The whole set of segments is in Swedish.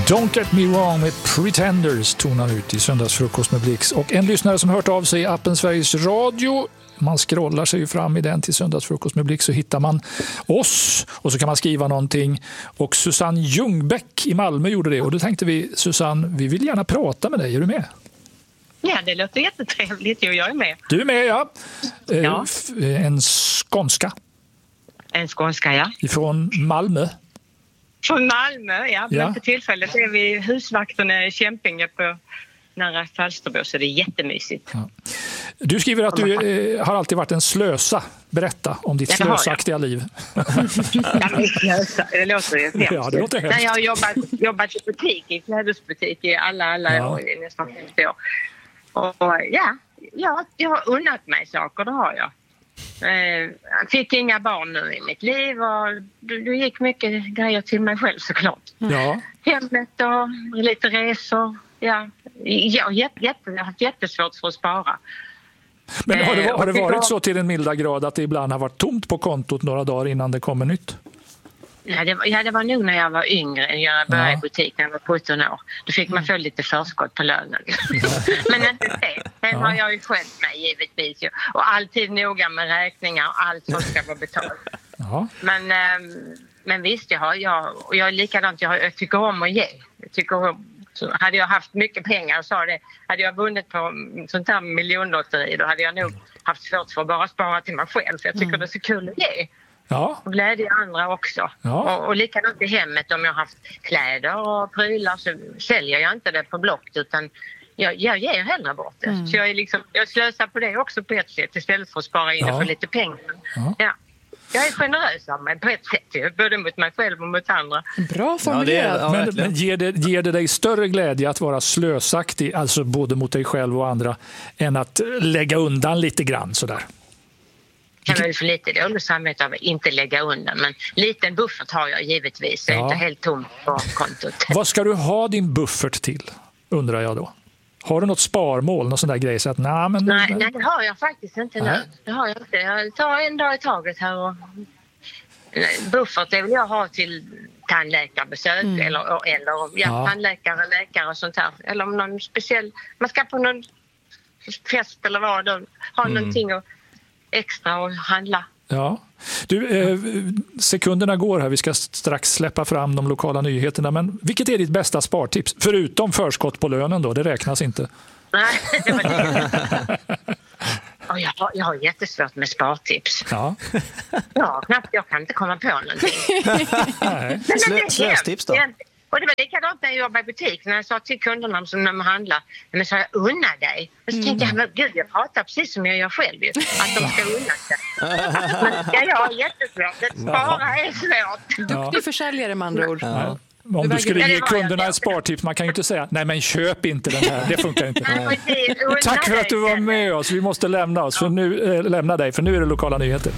Don't Get Me Wrong med Pretenders tonar ut i söndagsfrukost med Blix. Och en lyssnare som hört av sig i appen Sveriges Radio, man scrollar sig ju fram i den till söndagsfrukost med Blix, så hittar man oss och så kan man skriva någonting. Och Susanne Ljungbäck i Malmö gjorde det, och då tänkte vi, Susanne, vi vill gärna prata med dig, är du med? Ja, det låter jättetrevligt, och jag är med. Du är med, ja. Ja. En skånska. En skånska, ja. Ifrån Malmö. Från Malmö, ja. Men för tillfället är vi husvakterna i Kämpinge på nära Falsterbo, så det är jättemysigt. Ja. Du skriver att du har alltid varit en slösa. Berätta om ditt slösaktiga liv. Ja, slösa. Det låter ju hemskt. Ja, det låter hemskt. Jag har jobbat i butik, i klädesbutik i alla år, i nästan 50 år. Och jag har unnat mig saker, det har jag. Jag fick inga barn nu i mitt liv, och det gick mycket grejer till mig själv såklart. Ja. Hemmet och lite resor. Ja. Jag har haft jättesvårt för att spara. Men har det varit så till en milda grad att det ibland har varit tomt på kontot några dagar innan det kommer nytt? Ja, det var nog när jag var yngre. Jag började i butik när jag var 17 år. Då fick man få lite förskott på lönen. Men inte det. Sen har jag ju skött mig givetvis. Och alltid noga med räkningar och allt som ska vara betalt. Ja. Men visst, jag är likadant. Jag tycker om att ge. Så hade jag haft mycket pengar och sa det, hade jag vunnit på sånt här miljonlotteri, då hade jag nog haft svårt för att bara spara till mig själv. För jag tycker det är så kul att ge. Ja. Och glädje andra också. Ja. Och likadant i hemmet, om jag har haft kläder och prylar, så säljer jag inte det på Blocket, utan jag ger hellre bort det. Så jag slösar på det också på ett sätt, istället för att spara in det för lite pengar. Ja. Jag är generös av mig på ett sätt, både mot mig själv och mot andra. Bra formulerat. Men ger det dig större glädje att vara slösaktig, alltså både mot dig själv och andra, än att lägga undan lite grann sådär? Kan väl för lite dåligt samvete av att inte lägga undan, men liten buffert har jag givetvis. Jag är inte helt tom på kontot. Vad ska du ha din buffert till, undrar jag då? Har du något sparmål, någon sån där grej? Så att, nej, det har jag faktiskt inte nu. Det har jag inte. Jag tar en dag i taget här. Och buffert det vill jag ha till tandläkarbesök eller tandläkare, läkare och sånt här. Eller om någon speciell, man ska på någon fest eller vad, då ha någonting extra att handla. Ja. Du, sekunderna går här. Vi ska strax släppa fram de lokala nyheterna. Men vilket är ditt bästa spartips? Förutom förskott på lönen då, det räknas inte. Nej, det var det. Jag har jättesvårt med spartips. Ja. Jag kan inte komma på någonting. Slöstips då? Och det var likadant när jag jobbade i butik. När jag sa till kunderna som när man handlar, men sa jag unna dig. Och så tänkte jag, gud, jag pratar precis som jag gör själv. Att de ska unna sig. Men jag har jättesvårt. Att spara är svårt. Duktig försäljare med andra ord. Ja. Om du skulle ge kunderna ett spartips, man kan ju inte säga, nej men köp inte den här, det funkar inte. Tack för att du var med oss, vi måste lämna dig, för nu är det lokala nyheter.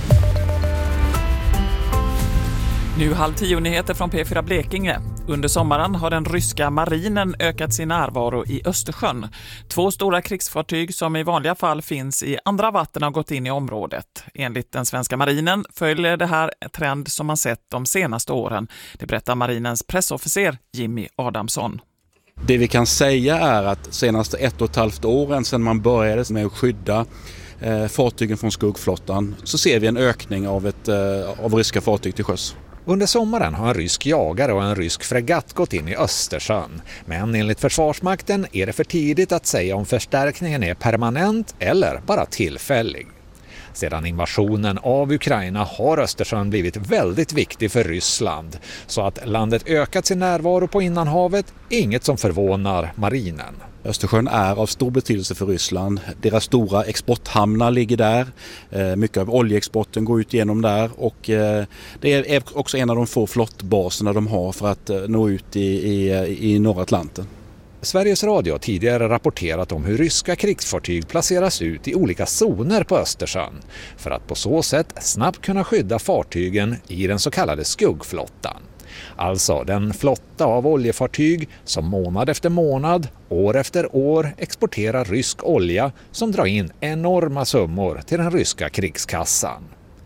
Nu 9:30 från P4 Blekinge. Under sommaren har den ryska marinen ökat sin närvaro i Östersjön. 2 stora krigsfartyg som i vanliga fall finns i andra vatten har gått in i området. Enligt den svenska marinen följer det här en trend som man sett de senaste åren. Det berättar marinens pressofficer Jimmy Adamsson. Det vi kan säga är att senaste 1,5 åren sedan man började med att skydda fartygen från skuggflottan, så ser vi en ökning av ryska fartyg till sjöss. Under sommaren har en rysk jagare och en rysk fregatt gått in i Östersjön. Men enligt Försvarsmakten är det för tidigt att säga om förstärkningen är permanent eller bara tillfällig. Sedan invasionen av Ukraina har Östersjön blivit väldigt viktig för Ryssland. Så att landet ökat sin närvaro på innanhavet är inget som förvånar marinen. Östersjön är av stor betydelse för Ryssland. Deras stora exporthamnar ligger där. Mycket av oljeexporten går ut genom där. Och det är också en av de få flottbaserna de har för att nå ut i norra Atlanten. Sveriges Radio har tidigare rapporterat om hur ryska krigsfartyg placeras ut i olika zoner på Östersjön för att på så sätt snabbt kunna skydda fartygen i den så kallade skuggflottan. Alltså den flotta av oljefartyg som månad efter månad, år efter år exporterar rysk olja som drar in enorma summor till den ryska krigskassan.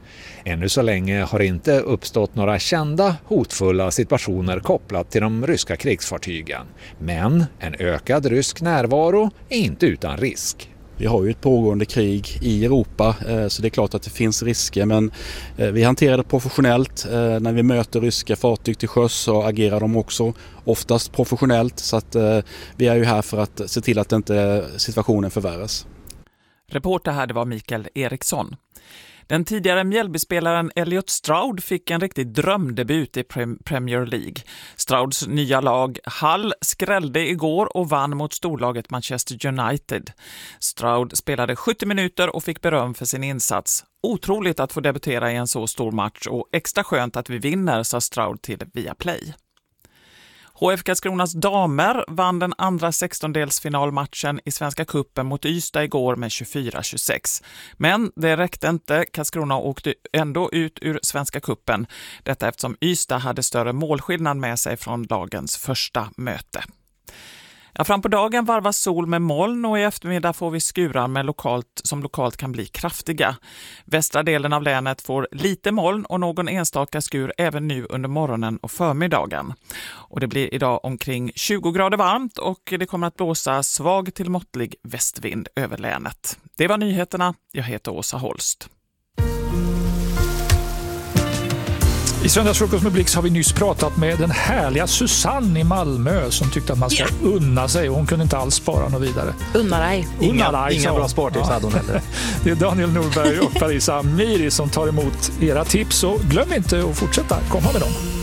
Ännu så länge har inte uppstått några kända hotfulla situationer kopplat till de ryska krigsfartygen. Men en ökad rysk närvaro är inte utan risk. Vi har ju ett pågående krig i Europa, så det är klart att det finns risker, men vi hanterar det professionellt. När vi möter ryska fartyg till sjöss så agerar de också oftast professionellt, så att vi är ju här för att se till att inte situationen förvärras. Reporter här, det var Mikael Eriksson. Den tidigare Mjällbyspelaren Elliot Stroud fick en riktig drömdebut i Premier League. Strouds nya lag Hull skrällde igår och vann mot storlaget Manchester United. Stroud spelade 70 minuter och fick beröm för sin insats. Otroligt att få debutera i en så stor match och extra skönt att vi vinner, sa Stroud till Viaplay. HF Karlskronas damer vann den andra 16-delsfinalmatchen i Svenska cupen mot Ystad igår med 24-26. Men det räckte inte. Karlskrona åkte ändå ut ur Svenska cupen. Detta eftersom Ystad hade större målskillnad med sig från lagens första möte. Ja, fram på dagen varvas sol med moln och i eftermiddag får vi skurar som lokalt kan bli kraftiga. Västra delen av länet får lite moln och någon enstaka skur även nu under morgonen och förmiddagen. Och det blir idag omkring 20 grader varmt och det kommer att blåsa svag till måttlig västvind över länet. Det var nyheterna. Jag heter Åsa Holst. I Söndagsfrukost med Blix har vi nyss pratat med den härliga Susanne i Malmö som tyckte att man ska unna sig och hon kunde inte alls spara något vidare. Unna dig. Inga bra spartips hade hon heller. Det är Daniel Norberg och Parisa Amiri som tar emot era tips och glöm inte att fortsätta komma med dem.